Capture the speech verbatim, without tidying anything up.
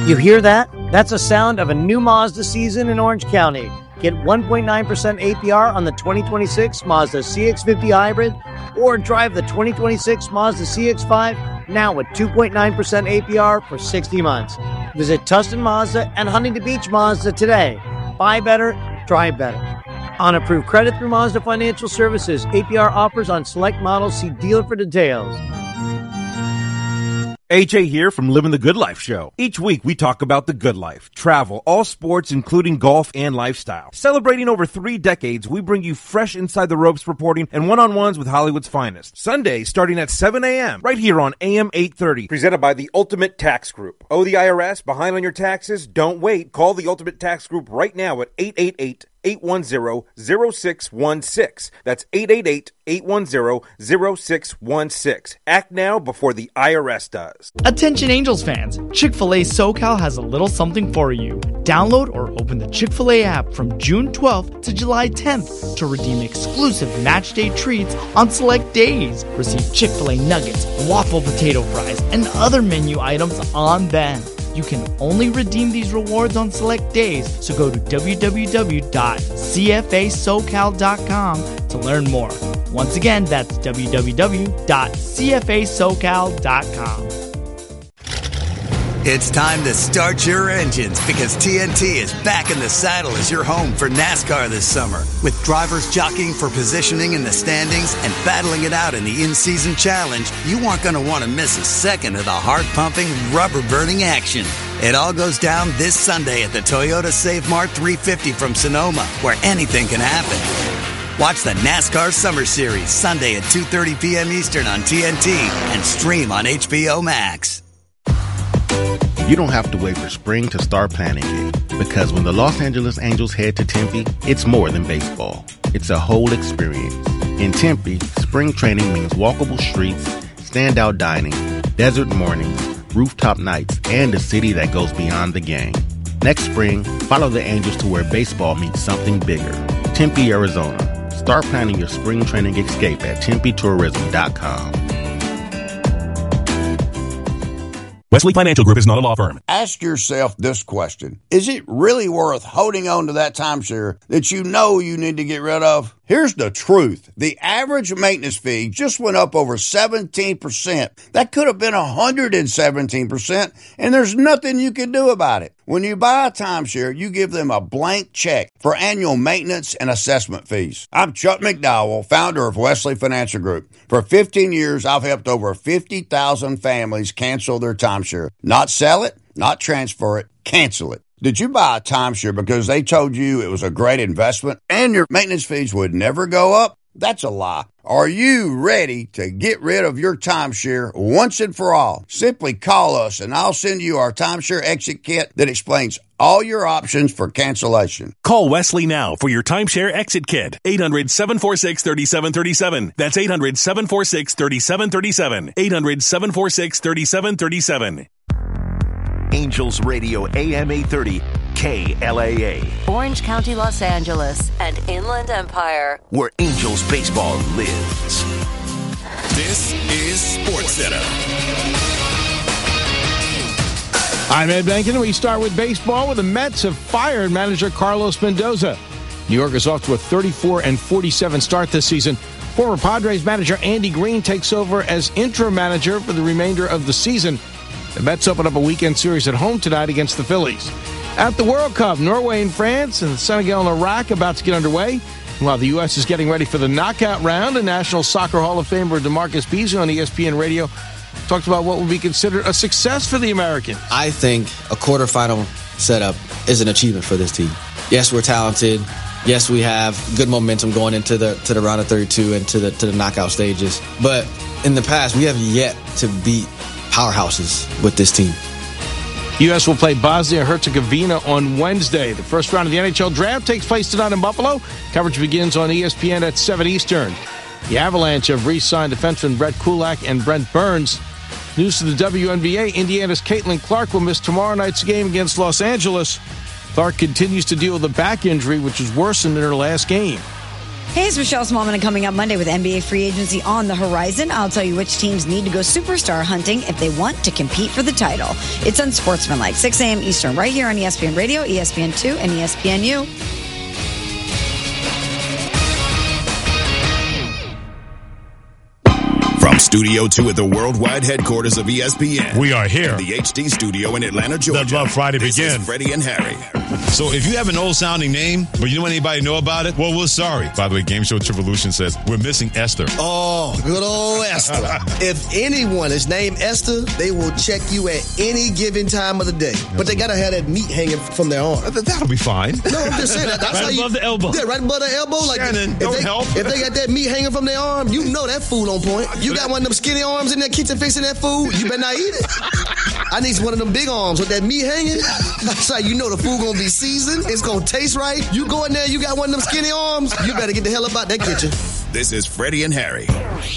You hear that? That's the sound of a new Mazda season in Orange County. Get one point nine percent A P R on the twenty twenty-six Mazda C X fifty Hybrid, or drive the twenty twenty-six Mazda C X five now with two point nine percent A P R for sixty months. Visit Tustin Mazda and Huntington Beach Mazda today. Buy better, drive better. On approved credit through Mazda Financial Services. A P R offers on select models. See dealer for details. A J here from Living the Good Life Show. Each week we talk about the good life, travel, all sports including golf and lifestyle. Celebrating over three decades, we bring you fresh inside the ropes reporting and one-on-ones with Hollywood's finest. Sundays starting at seven a.m. right here on A M eight thirty. Presented by the Ultimate Tax Group. Owe the I R S? Behind on your taxes? Don't wait. Call the Ultimate Tax Group right now at eight eight eight, eight one zero, zero six one six. That's eight eight eight, eight one zero, zero six one six. Act now before the I R S does. Attention Angels fans, Chick-fil-A SoCal has a little something for you. Download or open the Chick-fil-A app from June twelfth to July tenth to redeem exclusive match day treats on select days. Receive Chick-fil-A nuggets, waffle potato fries, and other menu items on them. You can only redeem these rewards on select days, so go to w w w dot c f a socal dot com to learn more. Once again, that's w w w dot c f a socal dot com. It's time to start your engines because T N T is back in the saddle as your home for NASCAR this summer. With drivers jockeying for positioning in the standings and battling it out in the in-season challenge, you aren't going to want to miss a second of the heart-pumping, rubber-burning action. It all goes down this Sunday at the Toyota Save Mart three fifty from Sonoma, where anything can happen. Watch the NASCAR Summer Series Sunday at two thirty p.m. Eastern on T N T and stream on H B O Max. You don't have to wait for spring to start planning it, because when the Los Angeles Angels head to Tempe, it's more than baseball. It's a whole experience. In Tempe, spring training means walkable streets, standout dining, desert mornings, rooftop nights, and a city that goes beyond the game. Next spring, follow the Angels to where baseball meets something bigger. Tempe, Arizona. Start planning your spring training escape at tempe tourism dot com. Wesley Financial Group is not a law firm. Ask yourself this question. Is it really worth holding on to that timeshare that you know you need to get rid of? Here's the truth. The average maintenance fee just went up over seventeen percent. That could have been one hundred seventeen percent, and there's nothing you can do about it. When you buy a timeshare, you give them a blank check for annual maintenance and assessment fees. I'm Chuck McDowell, founder of Wesley Financial Group. For fifteen years, I've helped over fifty thousand families cancel their timeshare. Not sell it, not transfer it, cancel it. Did you buy a timeshare because they told you it was a great investment and your maintenance fees would never go up? That's a lie. Are you ready to get rid of your timeshare once and for all? Simply call us and I'll send you our timeshare exit kit that explains all your options for cancellation. Call Wesley now for your timeshare exit kit. eight hundred, seven four six, three seven three seven. That's eight hundred, seven four six, three seven three seven. eight hundred, seven four six, three seven three seven. Angels Radio A M eight thirty, K L A A. Orange County, Los Angeles, and Inland Empire, where Angels baseball lives. This is SportsCenter. I'm Ed Benkin, and we start with baseball, where the Mets have fired manager Carlos Mendoza. New York is off to a thirty-four and forty-seven start this season. Former Padres manager Andy Green takes over as interim manager for the remainder of the season. The Mets open up a weekend series at home tonight against the Phillies. At the World Cup, Norway and France and Senegal and Iraq about to get underway. While the U S is getting ready for the knockout round, the National Soccer Hall of Famer DeMarcus Beasley on E S P N Radio talked about what will be considered a success for the Americans. I think a quarterfinal setup is an achievement for this team. Yes, we're talented. Yes, we have good momentum going into the to the round of thirty-two and to the to the knockout stages. But in the past, we have yet to beat powerhouses with this team. U S will play Bosnia-Herzegovina on Wednesday. The first round of the N H L draft takes place tonight in Buffalo. Coverage begins on E S P N at seven Eastern. The Avalanche have re-signed defenseman Brett Kulak and Brent Burns. News to the W N B A, Indiana's Caitlin Clark will miss tomorrow night's game against Los Angeles. Clark continues to deal with a back injury, which was worsened in her last game. Hey, it's Michelle Smallman, and coming up Monday with N B A free agency on the horizon, I'll tell you which teams need to go superstar hunting if they want to compete for the title. It's Unsportsmanlike, six a.m. Eastern, right here on E S P N Radio, E S P N two, and E S P N U. From Studio two at the worldwide headquarters of E S P N. We are here. The H D studio in Atlanta, Georgia. Let Love Friday this begin. Is Freddie and Harry. So if you have an old-sounding name, but you don't want anybody to know about it, well, we're sorry. By the way, Game Show Revolution says we're missing Esther. Oh, good old Esther. If anyone is named Esther, they will check you at any given time of the day. But they got to have that meat hanging from their arm. That'll be fine. No, I'm just saying that. That's right how above you, the elbow. Yeah, right above the elbow. Like Shannon, if don't they, help. If they got that meat hanging from their arm, you know that food on point. You got one of them skinny arms in that kitchen fixing that food, you better not eat it. I need one of them big arms with that meat hanging. That's how you know the food gonna be seasoned. It's gonna taste right. You go in there, you got one of them skinny arms, you better get the hell up out that kitchen. This is Freddie and Harry.